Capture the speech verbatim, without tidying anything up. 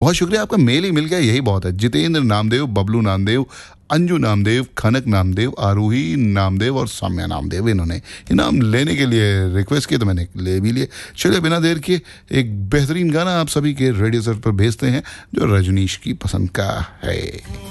बहुत शुक्रिया, आपका मेल ही मिल गया, यही बहुत है। जितेंद्र नामदेव, बबलू नामदेव, अंजू नामदेव, खनक नामदेव, आरोही नामदेव और सौम्या नामदेव, इन्होंने इनाम लेने के लिए रिक्वेस्ट की तो मैंने ले भी लिए। चलिए बिना देर किए एक बेहतरीन गाना आप सभी के रेडियो सेट पर भेजते हैं जो रजनीश की पसंद का है।